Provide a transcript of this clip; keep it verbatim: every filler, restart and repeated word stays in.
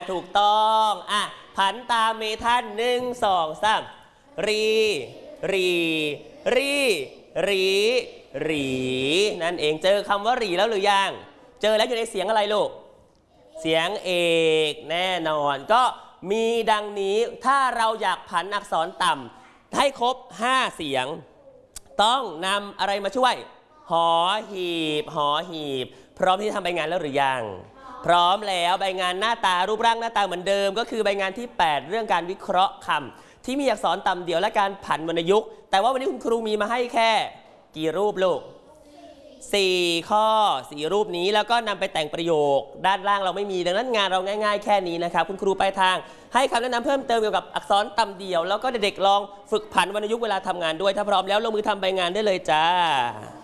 ถูกต้องอ่ะผันตามเมทัลหนึ่งสองสามรีรีรีรีรีนั่นเองเจอคำว่ารีแล้วหรือยังเจอแล้วอยู่ในเสียงอะไรลูกเสียงเอกแน่นอนก็มีดังนี้ถ้าเราอยากผันอักษรต่ำให้ครบห้าเสียงต้องนำอะไรมาช่วยหอหีบหอหีบพร้อมที่จะทำใบงานแล้วหรือยังพร้อมแล้วใบงานหน้าตารูปร่างหน้าตาเหมือนเดิมก็คือใบงานที่แปดเรื่องการวิเคราะห์คำที่มีอักษรต่ำเดี่ยวและการผันวรรณยุกต์แต่ว่าวันนี้คุณครูมีมาให้แค่กี่รูปลูกสี่ข้อสี่รูปนี้แล้วก็นำไปแต่งประโยคด้านล่างเราไม่มีดังนั้นงานเราง่ายๆแค่นี้นะครับคุณครูไปทางให้คำแนะนำเพิ่มเติมเกี่ยวกับอักษรต่ำเดี่ยวแล้วก็เด็กๆลองฝึกผันวรรณยุกต์เวลาทำงานด้วยถ้าพร้อมแล้วลงมือทำใบงานได้เลยจ้า